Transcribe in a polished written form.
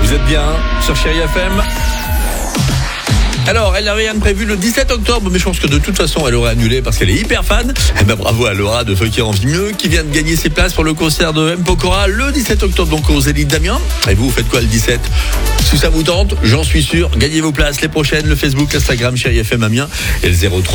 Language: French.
Vous êtes bien sur Chérie FM. Alors, elle n'avait rien de prévu le 17 octobre, mais je pense que de toute façon, elle aurait annulé parce qu'elle est hyper fan. Eh ben, bravo à Laura de Feu qui en vit mieux, qui vient de gagner ses places pour le concert de M. Pokora le 17 octobre, donc aux Zénith d'Amiens. Et vous faites quoi le 17 ? Si ça vous tente, j'en suis sûr, gagnez vos places les prochaines, le Facebook, l'Instagram, Chérie FM Amiens et le 03